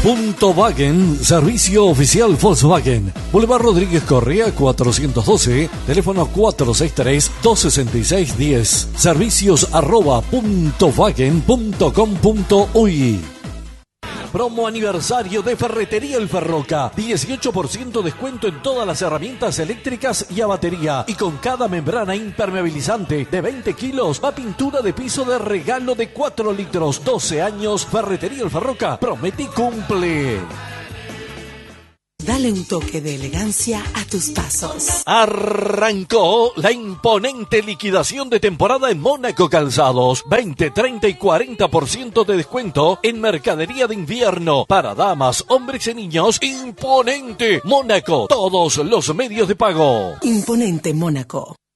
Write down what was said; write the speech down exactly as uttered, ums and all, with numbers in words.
Punto Wagen, servicio oficial Volkswagen. Boulevard Rodríguez Correa cuatrocientos doce, teléfono cuatro seis tres, dos seis seis, uno cero. Servicios arroba punto wagen punto com punto uy. Promo aniversario de Ferretería El Ferroca. dieciocho por ciento descuento en todas las herramientas eléctricas y a batería. Y con cada membrana impermeabilizante de veinte kilos va pintura de piso de regalo de cuatro litros. doce años. Ferretería El Ferroca promete y cumple. Dale un toque de elegancia a tus pasos. Arrancó la imponente liquidación de temporada en Mónaco Calzados. veinte, treinta y cuarenta por ciento de descuento en mercadería de invierno para damas, hombres y niños. Imponente Mónaco. Todos los medios de pago. Imponente Mónaco.